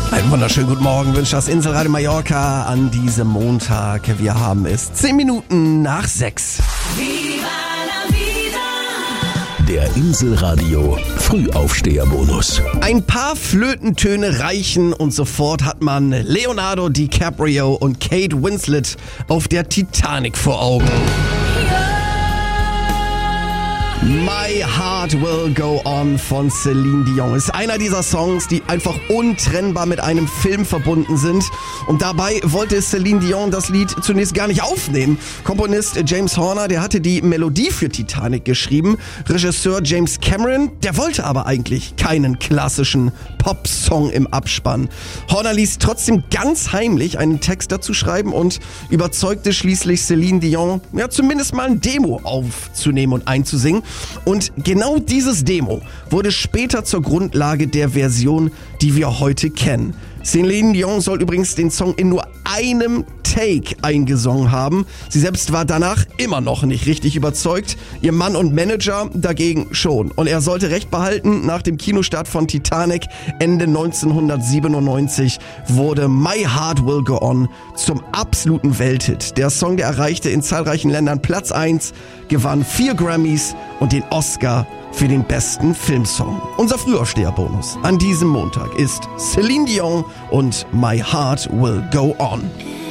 Einen wunderschönen guten Morgen wünscht das Inselradio Mallorca an diesem Montag. Wir haben es 10 Minuten nach 6. Der Inselradio Frühaufsteherbonus. Ein paar Flötentöne reichen und sofort hat man Leonardo DiCaprio und Kate Winslet auf der Titanic vor Augen. My Heart Will Go On von Celine Dion ist einer dieser Songs, die einfach untrennbar mit einem Film verbunden sind. Und dabei wollte Celine Dion das Lied zunächst gar nicht aufnehmen. Komponist James Horner, der hatte die Melodie für Titanic geschrieben. Regisseur James Cameron, der wollte aber eigentlich keinen klassischen Pop-Song im Abspann. Horner ließ trotzdem ganz heimlich einen Text dazu schreiben und überzeugte schließlich Celine Dion, ja zumindest mal ein Demo aufzunehmen und einzusingen. Und genau dieses Demo wurde später zur Grundlage der Version, die wir heute kennen. Celine Dion soll übrigens den Song in nur einem Take eingesungen haben. Sie selbst war danach immer noch nicht richtig überzeugt. Ihr Mann und Manager dagegen schon. Und er sollte Recht behalten, nach dem Kinostart von Titanic Ende 1997 wurde My Heart Will Go On zum absoluten Welthit. Der Song, der erreichte in zahlreichen Ländern Platz 1, gewann 4 Grammys und den Oscar für den besten Filmsong. Unser Frühaufsteherbonus an diesem Montag ist Celine Dion und My Heart Will Go On.